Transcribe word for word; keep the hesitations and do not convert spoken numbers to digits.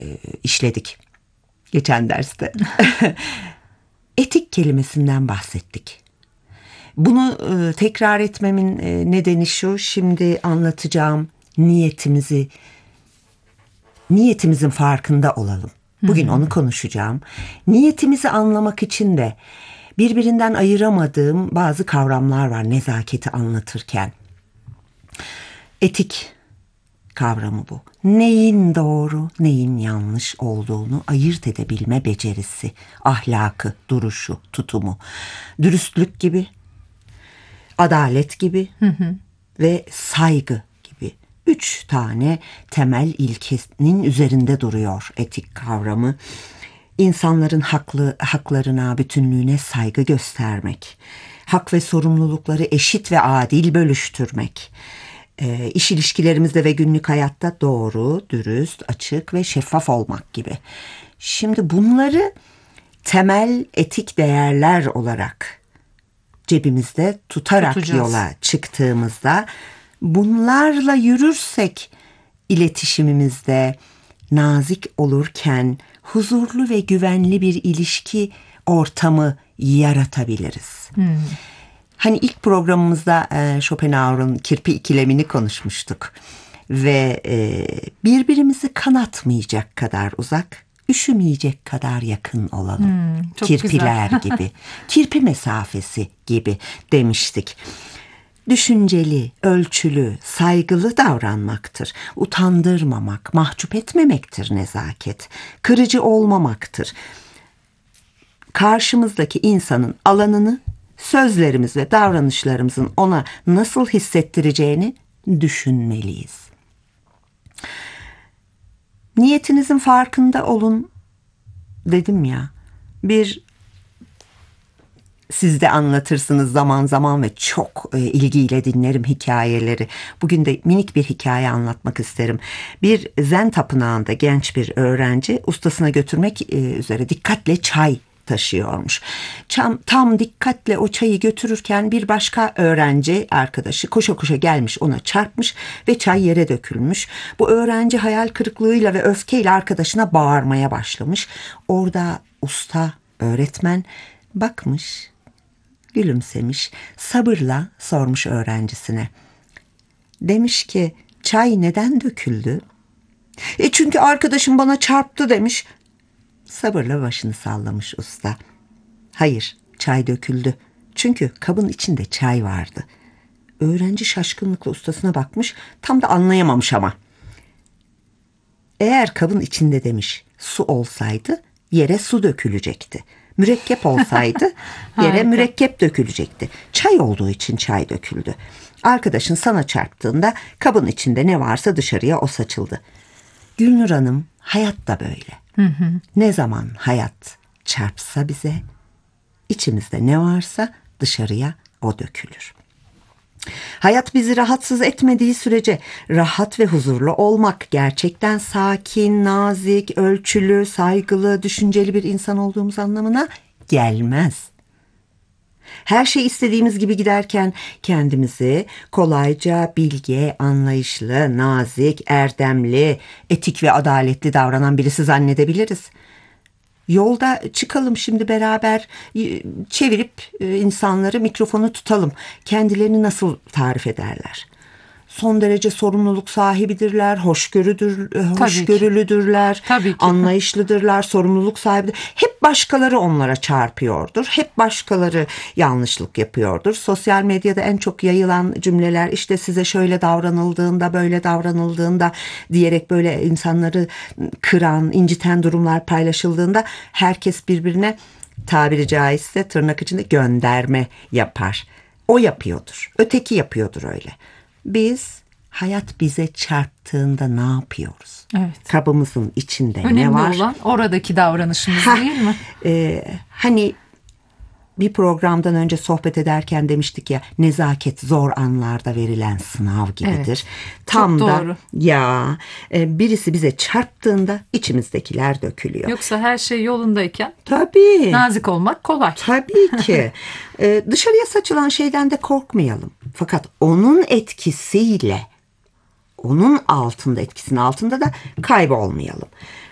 e, işledik geçen derste. Etik kelimesinden bahsettik. Bunu e, tekrar etmemin e, nedeni şu, şimdi anlatacağım niyetimizi, niyetimizin farkında olalım. Bugün onu konuşacağım. Niyetimizi anlamak için de birbirinden ayıramadığım bazı kavramlar var nezaketi anlatırken. Etik kavramı bu. Neyin doğru, neyin yanlış olduğunu ayırt edebilme becerisi, ahlakı, duruşu, tutumu, dürüstlük gibi, adalet gibi hı hı. ve saygı gibi üç tane temel ilkenin üzerinde duruyor etik kavramı. İnsanların haklı, haklarına, bütünlüğüne saygı göstermek, hak ve sorumlulukları eşit ve adil bölüştürmek, e, iş ilişkilerimizde ve günlük hayatta doğru, dürüst, açık ve şeffaf olmak gibi. Şimdi bunları temel etik değerler olarak cebimizde tutarak Tutacağız. yola çıktığımızda, bunlarla yürürsek iletişimimizde nazik olurken huzurlu ve güvenli bir ilişki ortamı yaratabiliriz. Hmm. Hani ilk programımızda e, Schopenhauer'un kirpi ikilemini konuşmuştuk ve e, birbirimizi kanatmayacak kadar uzak, üşümeyecek kadar yakın olalım. Hmm, çok Kirpiler gibi, kirpi mesafesi gibi demiştik. Düşünceli, ölçülü, saygılı davranmaktır. Utandırmamak, mahcup etmemektir nezaket. Kırıcı olmamaktır. Karşımızdaki insanın alanını, sözlerimiz ve davranışlarımızın ona nasıl hissettireceğini düşünmeliyiz. Niyetinizin farkında olun dedim ya. Bir Siz de anlatırsınız zaman zaman ve çok e, ilgiyle dinlerim hikayeleri. Bugün de minik bir hikaye anlatmak isterim. Bir Zen tapınağında genç bir öğrenci ustasına götürmek e, üzere dikkatle çay taşıyormuş. Tam, tam dikkatle o çayı götürürken bir başka öğrenci arkadaşı koşa koşa gelmiş, ona çarpmış ve çay yere dökülmüş. Bu öğrenci hayal kırıklığıyla ve öfkeyle arkadaşına bağırmaya başlamış. Orada usta öğretmen bakmış, gülümsemiş, sabırla sormuş öğrencisine. Demiş ki, çay neden döküldü? E çünkü arkadaşım bana çarptı demiş. Sabırla başını sallamış usta. Hayır, çay döküldü. Çünkü kabın içinde çay vardı. Öğrenci şaşkınlıkla ustasına bakmış, tam da anlayamamış ama. Eğer kabın içinde demiş, su olsaydı yere su dökülecekti. Mürekkep olsaydı yere mürekkep dökülecekti. Çay olduğu için çay döküldü. Arkadaşın sana çarptığında kabın içinde ne varsa dışarıya o saçıldı. Gülnur Hanım, hayat da böyle. Hı hı. Ne zaman hayat çarpsa bize, içimizde ne varsa dışarıya o dökülür. Hayat bizi rahatsız etmediği sürece rahat ve huzurlu olmak, gerçekten sakin, nazik, ölçülü, saygılı, düşünceli bir insan olduğumuz anlamına gelmez. Her şey istediğimiz gibi giderken kendimizi kolayca bilge, anlayışlı, nazik, erdemli, etik ve adaletli davranan birisi zannedebiliriz. Yolda çıkalım şimdi beraber, çevirip insanları mikrofonu tutalım. Kendilerini nasıl tarif ederler? Son derece sorumluluk sahibidirler, hoşgörüdür, hoşgörülüdürler, anlayışlıdırlar, sorumluluk sahibidir. Hep başkaları onlara çarpıyordur, hep başkaları yanlışlık yapıyordur. Sosyal medyada en çok yayılan cümleler işte size şöyle davranıldığında, böyle davranıldığında diyerek böyle insanları kıran, inciten durumlar paylaşıldığında herkes birbirine tabiri caizse tırnak içinde gönderme yapar. O yapıyordur, öteki yapıyordur öyle. Biz hayat bize çarptığında ne yapıyoruz? Evet. Kabımızın içinde önemli ne var? Önemli olan oradaki davranışımız ha, değil mi? E, hani bir programdan önce sohbet ederken demiştik ya, nezaket zor anlarda verilen sınav gibidir. Evet, tam çok da doğru. Ya e, birisi bize çarptığında içimizdekiler dökülüyor. Yoksa her şey yolundayken tabii nazik olmak kolay. Tabii ki. e, dışarıya saçılan şeyden de korkmayalım. Fakat onun etkisiyle, onun altında, etkisinin altında da kaybolmayalım.